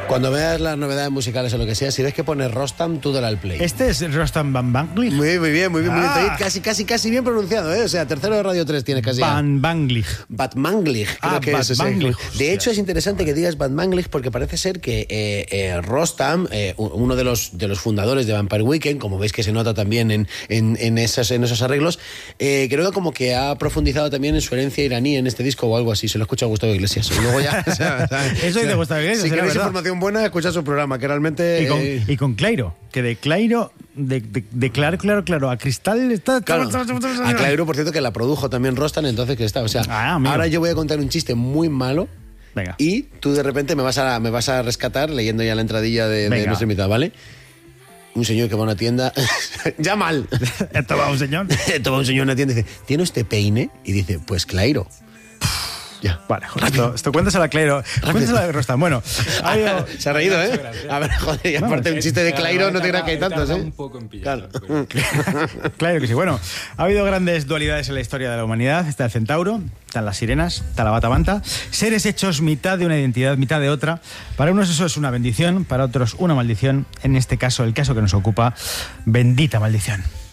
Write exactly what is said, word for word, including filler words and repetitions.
Cuando veas las novedades musicales o lo que sea, si ves que pone Rostam, tú dale al play. Este es Rostam Van Banglich. Muy, muy bien, muy bien, Ah. muy bien. Casi, casi, casi bien pronunciado, ¿eh? O sea, tercero de Radio tres tienes casi. Van Banglich. Bad Manglich, creo Ah, que Bad es ese. Manglich. De hecho, es interesante que digas Bad Manglich porque parece ser que eh, eh, Rostam, eh, uno de los, de los fundadores de Vampire Weekend, como veis que se nota también en, en, en, esas, en esos arreglos, eh, creo que como que ha profundizado también en su herencia iraní en este disco o algo así. Se lo escucha a Gustavo Iglesias. Y luego ya, o sea, Eso es de Gustavo Iglesias. Si era queréis verdad. información buena, escuchad su programa, que realmente... Y con, eh, y con Clairo, que de Clairo, de, de, de claro, claro, claro, a Cristal está... Claro, a Clairo, por cierto, que la produjo también Rostam, entonces que está, o sea, Ah, amigo. ahora yo voy a contar un chiste muy malo. Venga. Y tú de repente me vas a, me vas a rescatar leyendo ya la entradilla de, de Venga. nuestro invitado, ¿vale? Un señor que va a una tienda, ya mal. Esto va un señor. Esto va un señor a una tienda y dice, ¿tiene usted peine? Y dice, pues Clairo. Ya. Vale, joder, esto, esto cuéntasela a Clairo. Cuéntasela a Rostam. Bueno, ha habido- Se ha reído, ¿eh? A ver, joder, y aparte un chiste de Clairo no te creas que hay tantos, ¿eh? Un poco en pillarlo, Claro. pero- Claro que sí. Bueno, ha habido grandes dualidades en la historia de la humanidad. Está el centauro, están las sirenas, está la batabanta. Seres hechos mitad de una identidad, mitad de otra. Para unos eso es una bendición, para otros una maldición. En este caso, el caso que nos ocupa, bendita maldición.